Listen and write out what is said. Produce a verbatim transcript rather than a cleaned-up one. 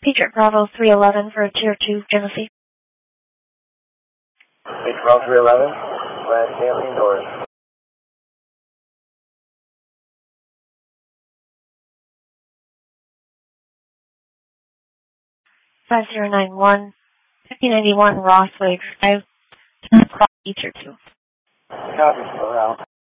Patriot Bravo three eleven for Tier two, Genesee. Patriot Bravo three eleven, land Genesee North. five zero nine one, fifty ninety-one Rossway Drive, Tier two. Copy, around.